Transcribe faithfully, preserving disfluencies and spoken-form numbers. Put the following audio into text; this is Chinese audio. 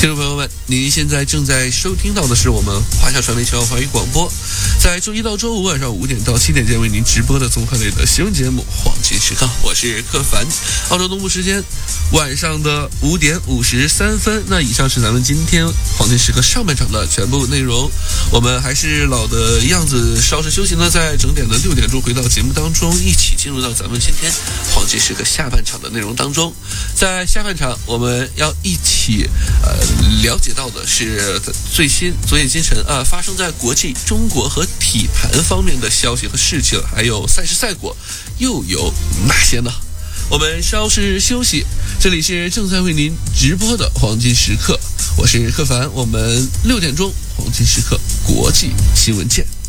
听众朋友们，您现在正在收听到的是我们华夏传媒全华语广播，在周一到周五晚上五点到七点间为您直播的综合类的新闻节目《黄金时刻》，我是柯凡。澳洲东部时间晚上的五点五十三分。那以上是咱们今天黄金时刻上半场的全部内容。我们还是老的样子，稍事休息呢，在整点的六点钟回到节目当中，一起进入到咱们今天黄金时刻下半场的内容当中。在下半场，我们要一起呃了解到的是最新昨夜今晨啊发生在国际、中国和体坛方面的消息和事情，还有赛事赛果又有哪些呢？我们稍事休息，这里是正在为您直播的黄金时刻，我是柯凡，我们六点钟黄金时刻国际新闻见。